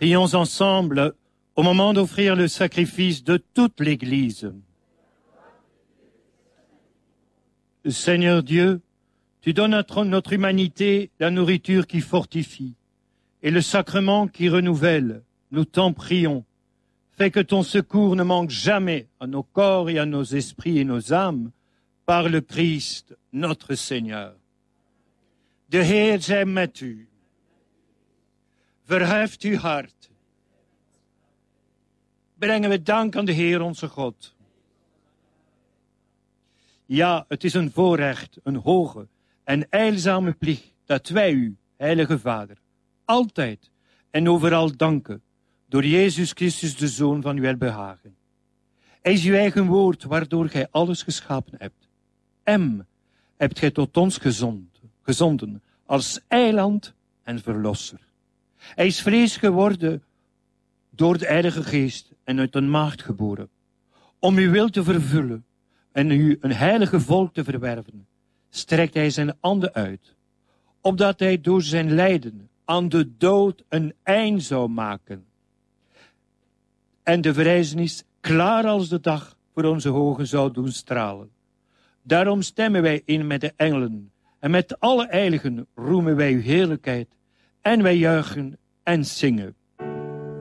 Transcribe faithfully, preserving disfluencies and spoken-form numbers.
Prions ensemble au moment d'offrir le sacrifice de toute l'Église. Seigneur Dieu, tu donnes à notre humanité la nourriture qui fortifie et le sacrement qui renouvelle. Nous t'en prions. Fais que ton secours ne manque jamais à nos corps et à nos esprits et nos âmes par le Christ, notre Seigneur. De Heer zij met u. Verheft uw hart. Brengen we dank aan de Heer onze God. Ja, het is een voorrecht, een hoge en eilzame plicht dat wij u, Heilige Vader, altijd en overal danken door Jezus Christus, de Zoon van uw welbehagen. Hij is uw eigen woord waardoor gij alles geschapen hebt. Hem hebt gij tot ons gezond, gezonden als eiland en verlosser. Hij is vlees geworden door de Heilige Geest en uit een maagd geboren, om uw wil te vervullen en u een heilige volk te verwerven, strekt hij zijn handen uit, opdat hij door zijn lijden aan de dood een eind zou maken en de verrijzenis klaar als de dag voor onze ogen zou doen stralen. Daarom stemmen wij in met de engelen en met alle heiligen roemen wij uw heerlijkheid en wij juichen en zingen.